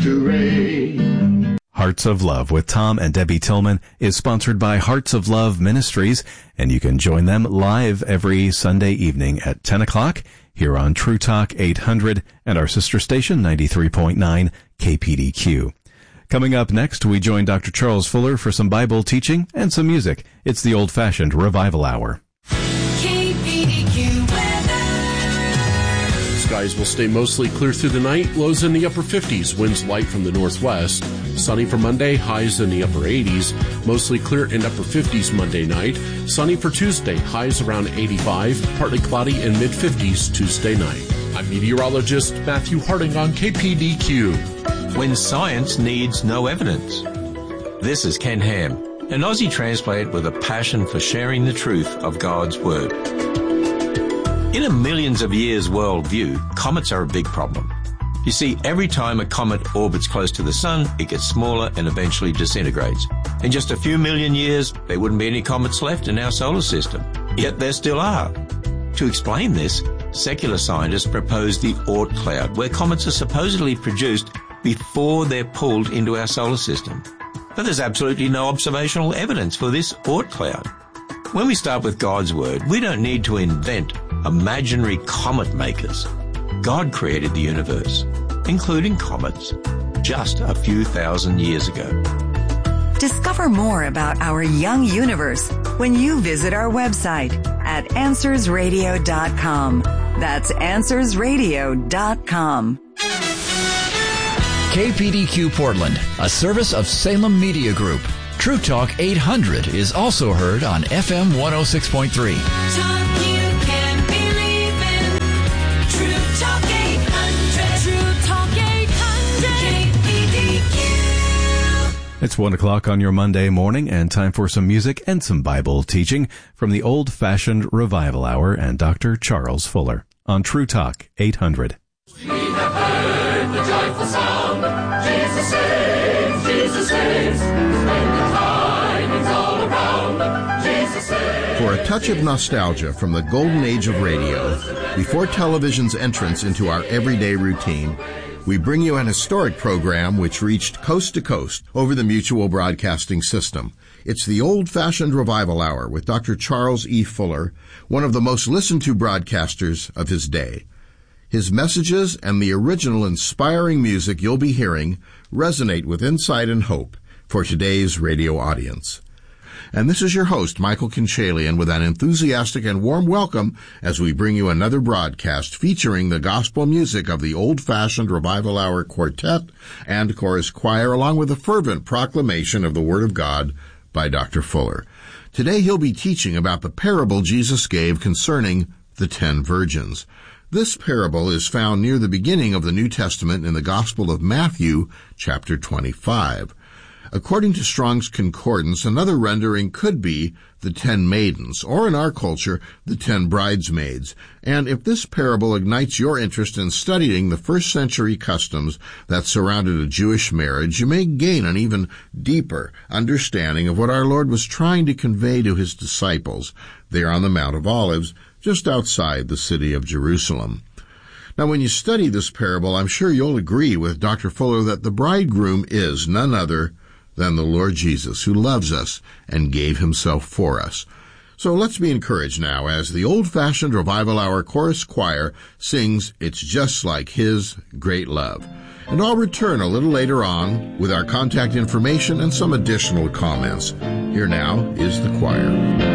hooray. Hearts of Love with Tom and Debbie Tillman is sponsored by Hearts of Love Ministries, and you can join them live every Sunday evening at 10 o'clock here on True Talk 800 and our sister station 93.9 KPDQ. Coming up next, we join Dr. Charles Fuller for some Bible teaching and some music. It's the old-fashioned Revival Hour. Skies will stay mostly clear through the night, lows in the upper 50s, winds light from the northwest. Sunny for Monday, highs in the upper 80s, mostly clear and upper 50s Monday night. Sunny for Tuesday, highs around 85, partly cloudy and mid-50s Tuesday night. I'm meteorologist Matthew Harding on KPDQ. When science needs no evidence. This is Ken Ham, an Aussie transplant with a passion for sharing the truth of God's Word. In a millions of years worldview, comets are a big problem. You see, every time a comet orbits close to the sun, it gets smaller and eventually disintegrates. In just a few million years, there wouldn't be any comets left in our solar system. Yet there still are. To explain this, secular scientists propose the Oort cloud, where comets are supposedly produced before they're pulled into our solar system. But there's absolutely no observational evidence for this Oort cloud. When we start with God's Word, we don't need to invent imaginary comet makers. God created the universe, including comets, just a few thousand years ago. Discover more about our young universe when you visit our website at AnswersRadio.com. That's AnswersRadio.com. KPDQ Portland, a service of Salem Media Group. True Talk 800 is also heard on FM 106.3. Talk you can believe in. True Talk 800. True Talk 800. KPDQ. It's 1 o'clock on your Monday morning and time for some music and some Bible teaching from the old-fashioned Revival Hour and Dr. Charles Fuller on True Talk 800. We have heard the joyful sound. Jesus saves, Jesus saves. When the tidings all around, Jesus saves. For a touch of nostalgia from the golden age of radio, before television's entrance into our everyday routine, we bring you an historic program which reached coast to coast over the Mutual Broadcasting System. It's the old-fashioned Revival Hour with Dr. Charles E. Fuller, one of the most listened-to broadcasters of his day. His messages and the original inspiring music you'll be hearing resonate with insight and hope for today's radio audience. And this is your host, Michael Kinchalian, with an enthusiastic and warm welcome as we bring you another broadcast featuring the gospel music of the old-fashioned Revival Hour Quartet and Chorus Choir, along with a fervent proclamation of the Word of God by Dr. Fuller. Today he'll be teaching about the parable Jesus gave concerning the 10 virgins. This parable is found near the beginning of the New Testament in the Gospel of Matthew, chapter 25. According to Strong's Concordance, another rendering could be the 10 maidens, or in our culture, the 10 bridesmaids. And if this parable ignites your interest in studying the first-century customs that surrounded a Jewish marriage, you may gain an even deeper understanding of what our Lord was trying to convey to his disciples there on the Mount of Olives, just outside the city of Jerusalem. Now, when you study this parable, I'm sure you'll agree with Dr. Fuller that the bridegroom is none other than the Lord Jesus, who loves us and gave himself for us. So let's be encouraged now as the old-fashioned Revival Hour Chorus Choir sings It's Just Like His Great Love. And I'll return a little later on with our contact information and some additional comments. Here now is the choir.